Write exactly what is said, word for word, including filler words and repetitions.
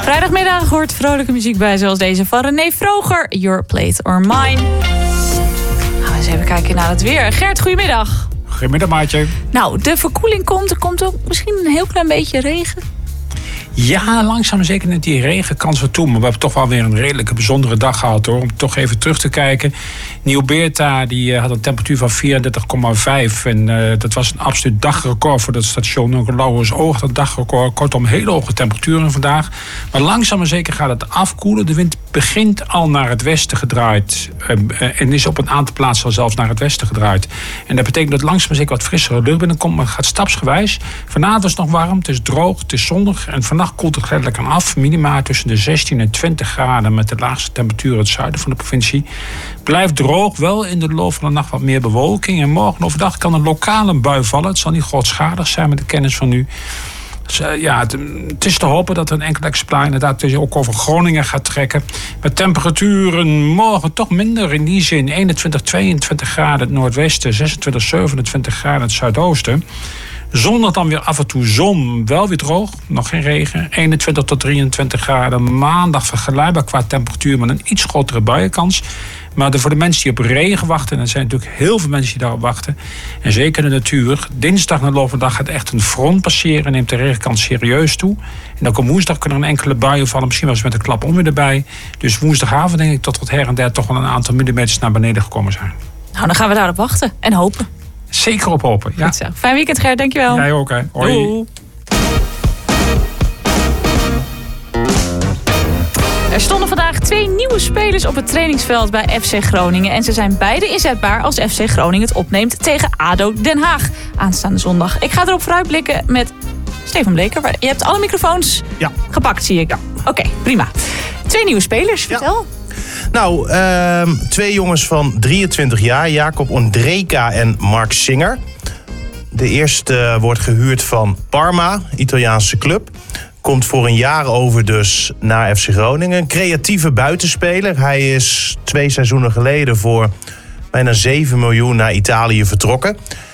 Vrijdagmiddag hoort vrolijke muziek bij, zoals deze van René Vroger. Your Plate or Mine. Gaan we eens even kijken naar het weer. Gert, goedemiddag. Goedemiddag, maatje. Nou, de verkoeling komt. Er komt ook misschien een heel klein beetje regen. Ja, langzaam zeker net die regenkans weer toe. Maar we hebben toch wel weer een redelijke bijzondere dag gehad, hoor. Om toch even terug te kijken. Nieuw-Beerta die uh, had een temperatuur van vierendertig komma vijf. En uh, dat was een absoluut dagrecord voor dat station. Ook een Lauwersoog, dat dagrecord. Kortom, hele hoge temperaturen vandaag. Maar langzaam maar zeker gaat het afkoelen. De wind begint al naar het westen gedraaid. Uh, uh, en is op een aantal plaatsen al zelfs naar het westen gedraaid. En dat betekent dat langzaam maar zeker wat frissere lucht binnenkomt. Maar het gaat stapsgewijs. Vanavond is het nog warm, het is droog, het is zonnig. En vannacht koelt het geleidelijk aan af. Minima tussen de zestien en twintig graden met de laagste temperatuur in het zuiden van de provincie. Blijft droog, wel in de loop van de nacht wat meer bewolking. En morgen overdag kan een lokale bui vallen. Het zal niet grootschalig zijn met de kennis van nu. Dus, uh, ja, het, het is te hopen dat een enkel exemplaar inderdaad ook over Groningen gaat trekken. Met temperaturen morgen toch minder in die zin. eenentwintig, tweeëntwintig graden in het noordwesten. zesentwintig, zevenentwintig graden in het zuidoosten. Zondag dan weer af en toe zon, wel weer droog, nog geen regen. eenentwintig tot drieëntwintig graden. Maandag vergelijkbaar qua temperatuur met een iets grotere buienkans. Maar de, voor de mensen die op regen wachten, en er zijn natuurlijk heel veel mensen die daarop wachten. En zeker de natuur. Dinsdag na de loop van de dag gaat echt een front passeren en neemt de regenkans serieus toe. En ook op woensdag kunnen er een enkele buien vallen, misschien wel eens met een klap onweer erbij. Dus woensdagavond denk ik tot wat her en der toch wel een aantal millimeters naar beneden gekomen zijn. Nou, dan gaan we daarop wachten en hopen. Zeker op hopen, ja. Goed zo. Fijn weekend, Gert, dankjewel. Jij ook, hè. Hoi. Doei. Er stonden vandaag twee nieuwe spelers op het trainingsveld bij F C Groningen. En ze zijn beide inzetbaar als F C Groningen het opneemt tegen ADO Den Haag aanstaande zondag. Ik ga erop vooruitblikken met Stefan Bleker. Je hebt alle microfoons ja. gepakt, zie ik. Ja. Oké, okay, prima. Twee nieuwe spelers, vertel. Ja. Nou, uh, twee jongens van drieëntwintig jaar. Jacob Ondrejka en Mark Singer. De eerste uh, wordt gehuurd van Parma, Italiaanse club. Komt voor een jaar over dus naar F C Groningen. Een creatieve buitenspeler. Hij is twee seizoenen geleden voor bijna zeven miljoen naar Italië vertrokken.